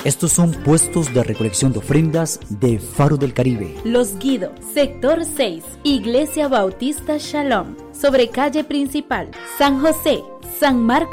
Estos son puestos de recolección de ofrendas de Faro del Caribe. Los Guido, sector 6, Iglesia Bautista Shalom, sobre calle principal, San José, San Marcos